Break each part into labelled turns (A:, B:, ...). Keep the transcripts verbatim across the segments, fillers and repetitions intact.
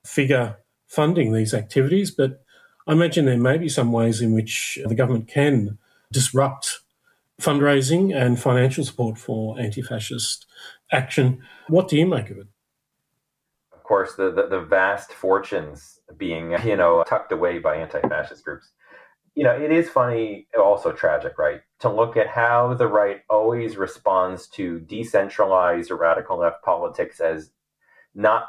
A: figure funding these activities, but I imagine there may be some ways in which the government can disrupt fundraising and financial support for anti-fascist action. What do you make of it?
B: Of course, the, the, the vast fortunes being, you know, tucked away by anti-fascist groups. You know, it is funny, also tragic, right, to look at how the right always responds to decentralized or radical left politics as not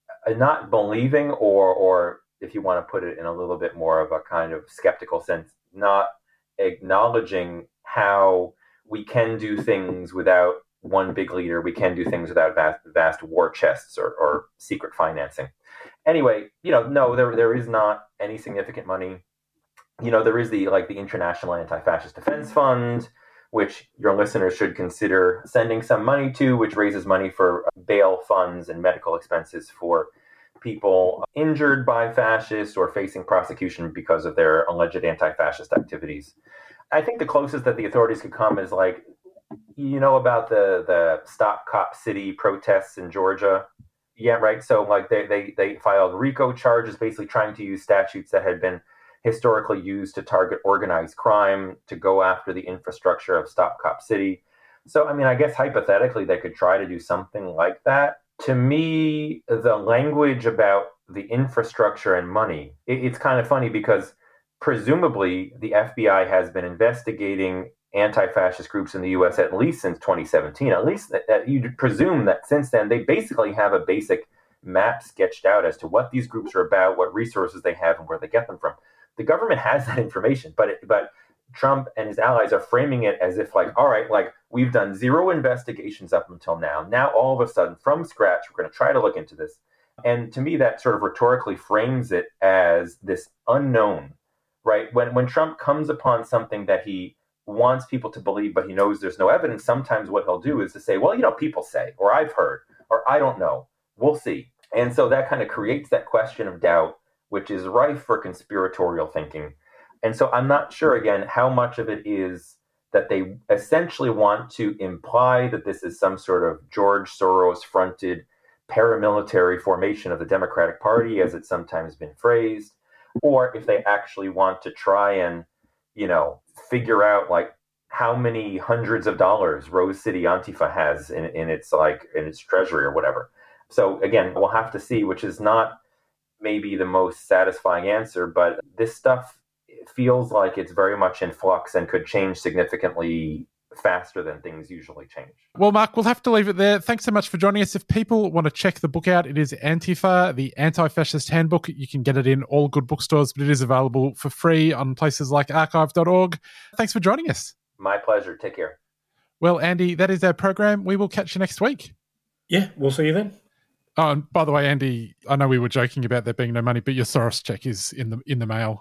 B: not believing or, or if you want to put it in a little bit more of a kind of skeptical sense, not acknowledging how we can do things without one big leader. We can do things without vast, vast war chests or, or secret financing. Anyway, you know, no, there there is not any significant money. You know, there is the like the International Anti-Fascist Defense Fund, which your listeners should consider sending some money to, which raises money for bail funds and medical expenses for people injured by fascists or facing prosecution because of their alleged anti-fascist activities. I think the closest that the authorities could come is like, you know, about the, the Stop Cop City protests in Georgia. Yeah, right. So like they, they, they filed RICO charges, basically trying to use statutes that had been historically used to target organized crime to go after the infrastructure of Stop Cop City. So, I mean, I guess hypothetically they could try to do something like that. To me, the language about the infrastructure and money, it, it's kind of funny because presumably the F B I has been investigating anti-fascist groups in the U S at least since twenty seventeen. At least that, you'd presume that since then they basically have a basic map sketched out as to what these groups are about, what resources they have, and where they get them from. The government has that information, but it, but Trump and his allies are framing it as if like, all right, like we've done zero investigations up until now. Now, all of a sudden, from scratch, we're going to try to look into this. And to me, that sort of rhetorically frames it as this unknown, right? When when Trump comes upon something that he wants people to believe, but he knows there's no evidence, sometimes what he'll do is to say, well, you know, people say, or I've heard, or I don't know, we'll see. And so that kind of creates that question of doubt, which is rife for conspiratorial thinking. And so I'm not sure, again, how much of it is that they essentially want to imply that this is some sort of George Soros-fronted paramilitary formation of the Democratic Party, as it's sometimes been phrased, or if they actually want to try and, you know, figure out like how many hundreds of dollars Rose City Antifa has in, in its like in its treasury or whatever. So again, we'll have to see, which is not maybe the most satisfying answer, but this stuff feels like it's very much in flux and could change significantly faster than things usually change.
C: Well, Mark, we'll have to leave it there. Thanks so much for joining us. If people want to check the book out, it is Antifa, the Anti-Fascist Handbook. You can get it in all good bookstores, but it is available for free on places like archive dot org. Thanks for joining us.
B: My pleasure. Take care.
C: Well, Andy, that is our program. We will catch you next week.
A: Yeah, we'll see you then.
C: Oh, and by the way, Andy, I know we were joking about there being no money, but your Soros check is in the in the mail.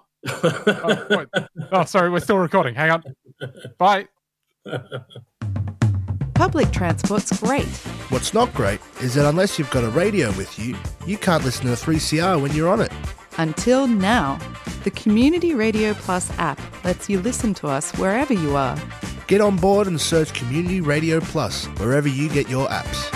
C: oh, wait. oh, sorry, we're still recording. Hang on. Bye.
D: Public transport's great.
E: What's not great is that unless you've got a radio with you, you can't listen to three C R when you're on it.
D: Until now. The Community Radio Plus app lets you listen to us wherever you are.
E: Get on board and search Community Radio Plus wherever you get your apps.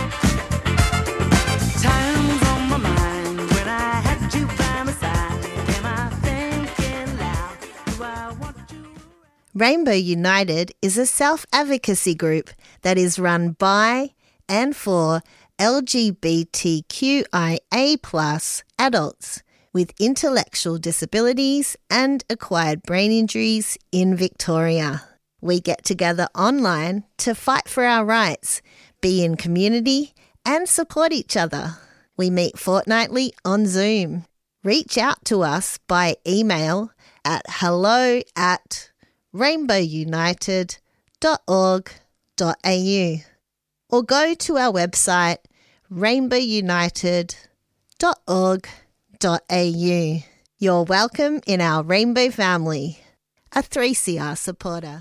F: Time's on my mind when I had you by my side. Am I thinking loud? Do I want to...
G: Rainbow United is a self-advocacy group that is run by and for L G B T Q I A plus adults with intellectual disabilities and acquired brain injuries in Victoria. We get together online to fight for our rights, be in community and support each other. We meet fortnightly on Zoom. Reach out to us by email at hello at rainbow united dot org dot a u or go to our website rainbow united dot org dot a u. You're welcome in our Rainbow family, a three C R supporter.